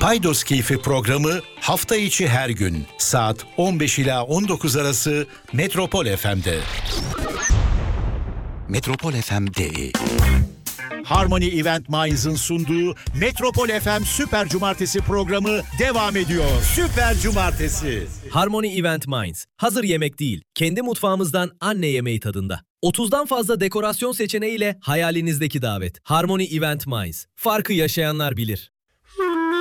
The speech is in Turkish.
Paydos Keyfi programı hafta içi her gün saat 15 ila 19 arası Metropol FM'de. Metropol FM.de Harmony Event Minds'ın sunduğu Metropol FM Süper Cumartesi programı devam ediyor. Süper Cumartesi. Harmony Event Minds. Hazır yemek değil, kendi mutfağımızdan anne yemeği tadında. 30'dan fazla dekorasyon seçeneğiyle hayalinizdeki davet. Harmony Event Minds. Farkı yaşayanlar bilir.